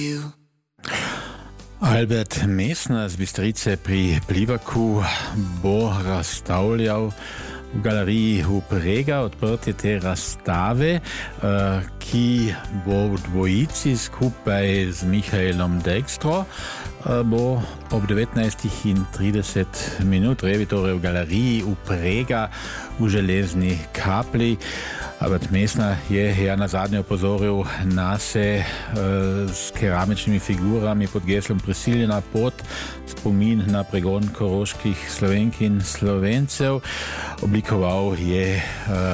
Albert Mesner z Bistrice pri Plivaku bo razstavljal v galeriji Uprega odprtje te razstave, ki bo v dvojici skupaj z Michaelom Dijkstro, bo ob 19:30 revi torej v galeriji Uprega v Železni Kapli. Albert Mesner je na zadnje opozoril nase s keramičnimi figurami pod geslom Prisiljena pot, spomin na pregon koroških Slovenk in Slovencev. Oblikoval je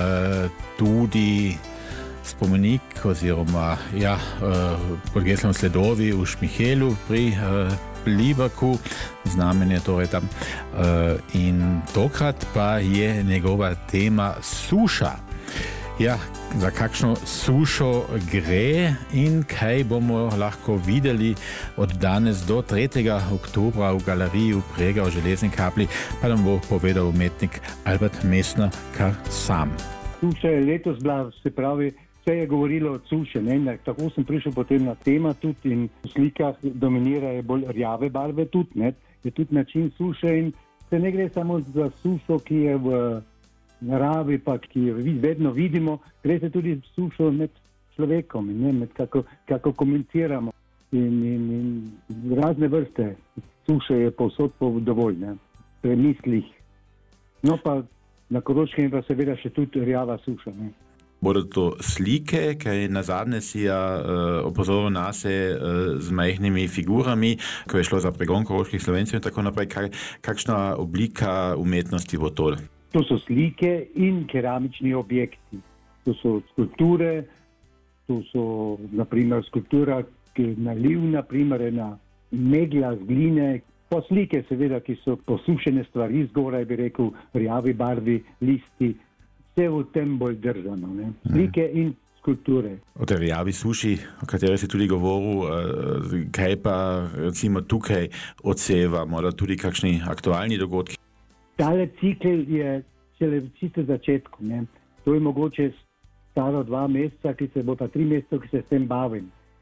tudi spomenik oziroma pod geslom Sledovi v Šmihelu pri Plivaku, znamenje torej tam. In tokrat pa je njegova tema suša. Za kakšno sušo gre in kaj bomo lahko videli od danes do 3. oktobra v galeriji Uprega v Železni Kapli, pa nam bo povedal umetnik Albert Mesner kar sam. Suša je letos bila, se pravi, vse je govorilo od suše, ne? Tako sem prišel potem na tema tudi in v slikah dominirajo bolj rjave barve tudi, ne? Je tudi način suše in se ne gre samo za sušo, ki je v naravi, pa ki jo vedno vidimo, gre se tudi sušo med človekom, ne, med kako komuniciramo in razne vrste suše je povsod dovolj, ne, premislih. No pa na Koroškem pa seveda še tudi rjava suša, ne. Bodo to slike, kaj nazadnje si opozoril nase z majhnimi figurami, ko je šlo za pregon koroških Slovencev in tako naprej. Kakšna oblika umetnosti bo to? To so slike in keramični objekti. To so skulpture, to so naprimer skulptura, ki je naliv, naprimer ena megla z gline, pa slike seveda, ki so posušene stvari zgoraj, bi rekel, rjavi barvi, listi, vse v tem bolj držano. Ne? Slike in skulpture. O tej rjavi suši, o kateri si tudi govoril, kaj pa recimo tukaj odsevamo, da tudi kakšni aktualni dogodki? Tale cikl je šele v čisto začetku. Ne? To je mogoče staro 2 meseca, bo pa 3 meseca, ki se s tem bavim.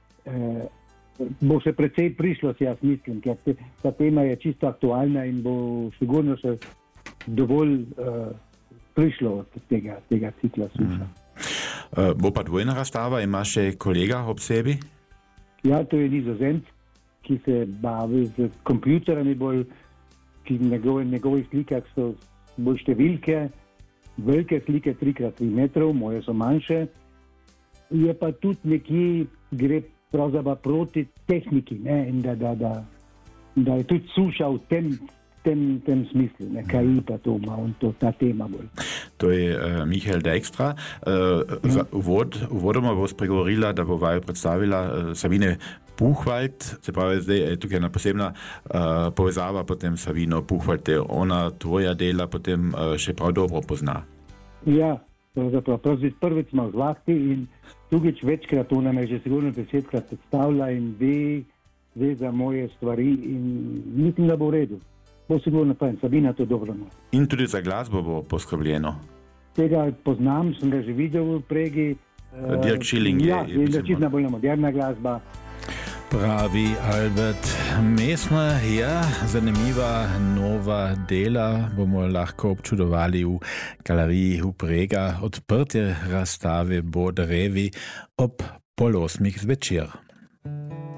Bo še precej prišlo, si jaz mislim, ker ta tema je čisto aktualna in bo sigurno še dovolj prišlo od tega cikla suša. Bo pa dvojna razstava, ima še kolega ob sebi? Ja, to je Nizozemec, ki se bavi z kompjuterami bolj, ki njegovih slikah so bolj številke, velike slike 3x3 metrov, moje so manjše. Je pa tudi nekje gre pravzaprav proti tehniki, ne? In da je tudi suša v tem smislu, ne? Kaj pa to ima on, ta tema bolj. To je Michael Dijkstra. Uvodoma bo spregovorila, da bo vaju predstavila Sabine Buchwald, se pravi, zdaj je tukaj ena posebna povezava potem Sabino Buchwald, te ona tvoja dela potem še prav dobro pozna. Ja, prvič smo v Zlahti in drugič večkrat ona me že sigurno 10-krat predstavlja in ve za moje stvari in mislim, da bo v redu. Bo sigurno pa in Sabina to dobro ima. In tudi za glasbo bo poskrbljeno? Tega poznam, sem ga že videl v Pregi. Dirk Schilling je. Ja, je čisto bolj moderna glasba. Pravi Albert Mesner, zanimiva nova dela bomo lahko občudovali v galeriji Uprega. Odprtje razstave bo drevi ob 7:30 zvečer.